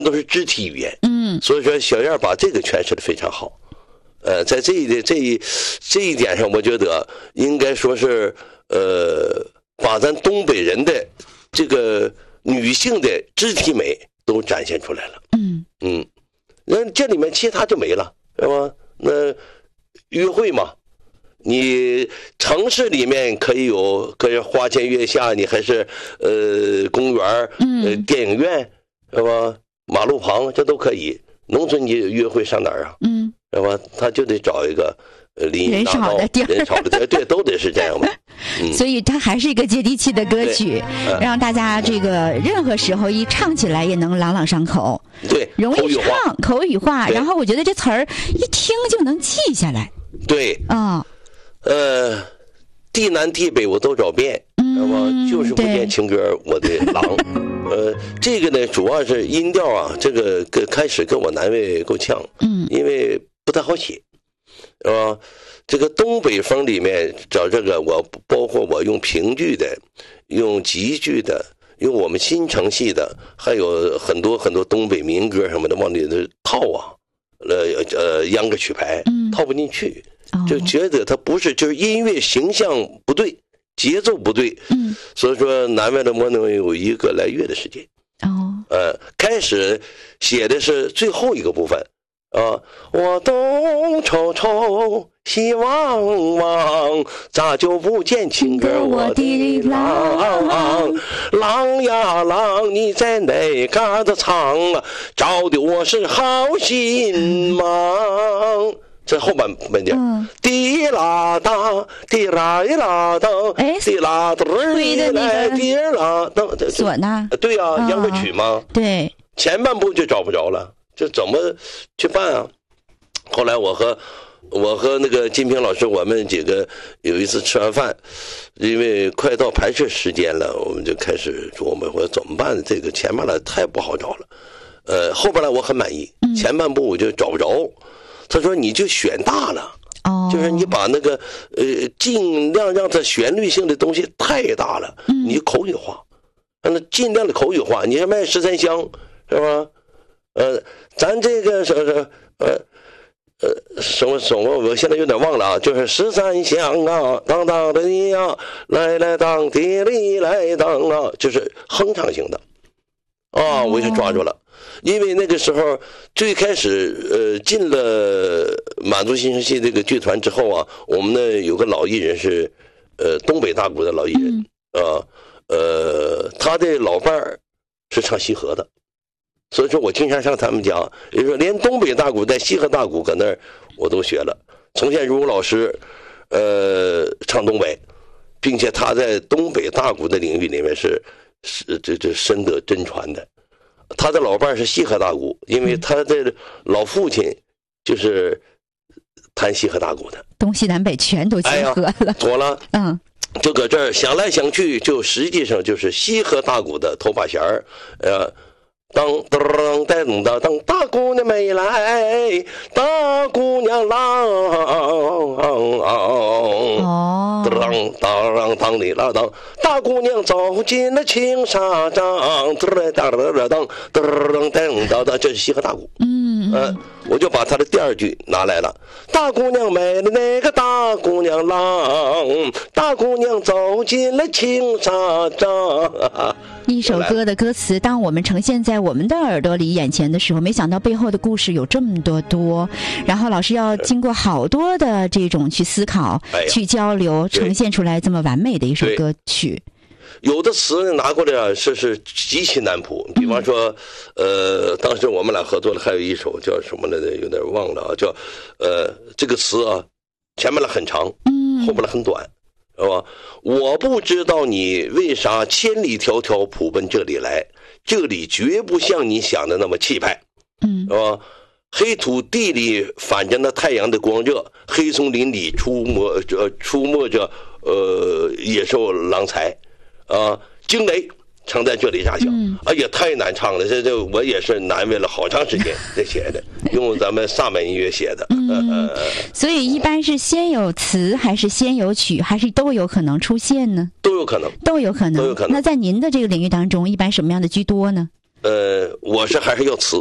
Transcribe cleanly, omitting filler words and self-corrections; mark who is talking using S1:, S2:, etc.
S1: 都是肢体语言。所以说小燕把这个诠释的非常好。在这一点上，我觉得应该说是把咱东北人的这个女性的肢体美都展现出来了。那这里面其他就没了，是吧？那约会嘛，你城市里面可以有花前月下，你还是公园电影院，是吧？马路旁这都可以。农村你约会上哪儿啊？是吧？他就得找一个
S2: 人少的地儿，
S1: 人少的地儿，对，都得是这样吧。
S2: 所以它还是一个接地气的歌曲，让大家这个任何时候一唱起来也能朗朗上口。
S1: 对，
S2: 容易唱，口语化。然后我觉得这词儿一听就能记下来。
S1: 对，地南地北我都找遍，知道吗？就是不见情歌我的郎。这个呢，主要是音调啊，这个开始跟我难为够呛，因为不太好写，是吧？这个东北风里面找这个，我包括我用评剧的，用集剧的，用我们新城戏的，还有很多很多东北民歌什么的，往里头套啊，秧歌曲牌，套不进去，就觉得它不是，就是音乐形象不对。节奏不对，所以说难为了我能有1个来月的时间。开始写的是最后一个部分啊，我东瞅瞅西望望，咋就不见情歌我的郎？郎呀郎，你在哪嘎子藏啊？找的我是好心忙。这后半点，滴啦哒，滴啦一啦哒，滴啦哒滴来滴啦哒，
S2: 唢呐，
S1: 对呀，秧歌曲嘛。
S2: 对，
S1: 前半部就找不着了，这怎么去办啊？后来我和那个金平老师，我们几个有一次吃完饭，因为快到排斥时间了，我们就开始琢磨，我怎么办？这个前半来太不好找了，后边来我很满意，前半部我就找不着。他说你就选大了，就是你把那个尽量让它旋律性的东西太大了，你就口语化，让它尽量的口语化。你是卖13香是吧？咱这个什么我现在有点忘了啊，就是13香啊，当当的呀，来来当地里来当啊，就是哼唱型的啊，我就抓住了。因为那个时候最开始进了满族新生戏这个剧团之后啊，我们呢有个老艺人是东北大鼓的老艺人他的老伴儿是唱西河的，所以说我经常上他们家，也就是说连东北大鼓带西河大鼓搁那儿我都学了。丛宪如老师唱东北，并且他在东北大鼓的领域里面是这深得真传的。他的老伴是西河大鼓，因为他的老父亲就是弹西河大鼓的，
S2: 东西南北全都结合了。
S1: 妥了，就搁这儿想来想去，就实际上就是西河大鼓的头把弦儿，当当当当当，大姑娘没来，大姑娘郎，当当当里啦当，大姑娘走进了青纱帐，当当当当当当，这是西河大鼓。我就把他的第2句拿来了，大姑娘美的那个大姑娘郎，大姑娘走进了青纱帐。
S2: 一首歌的歌词，当我们呈现在我们的耳朵里眼前的时候，没想到背后的故事有这么多，然后老师要经过好多的这种去思考、去交流，呈现出来这么完美的一首歌曲。
S1: 有的词拿过来啊，是极其难谱。比方说，当时我们俩合作的还有一首叫什么来着，有点忘了啊，叫这个词啊，前面来很长，后边来很短，是吧？我不知道你为啥千里迢迢普奔这里来，这里绝不像你想的那么气派，是吧？黑土地里反着那太阳的光热，黑松林里出没着野兽狼才。惊雷常在这里炸响，哎呀，太难唱了，这我也是难为了好长时间才写的，用咱们萨满音乐写的。
S2: 所以一般是先有词还是先有曲，还是都有可能出现呢？
S1: 都有可能。
S2: 那在您的这个领域当中，一般什么样的居多呢？
S1: 我是还是要辞。